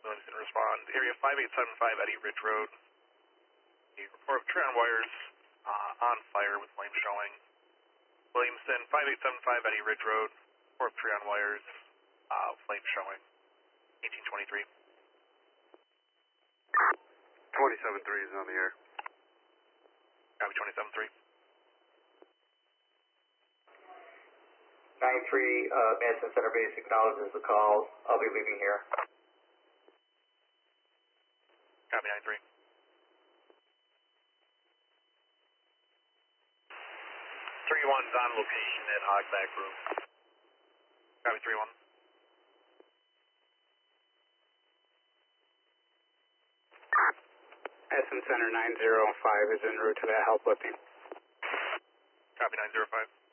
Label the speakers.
Speaker 1: Williams didn't respond. Area 5875 Eddie Ridge Road. The report of tree on wires on fire with flames showing. Williamson, 5875 Eddie Ridge Road. Report of tree on wires, flames showing. 1823.
Speaker 2: 27-3 is on the air.
Speaker 1: Copy 27-3.
Speaker 3: 9-3, Madison Center Base acknowledges the call. I'll be leaving here.
Speaker 1: Copy 9-3.
Speaker 4: 3-1's on location at Hogback Room.
Speaker 1: Copy 3-1.
Speaker 5: Madison Center 905 is en route to that help lifting.
Speaker 1: Copy 905.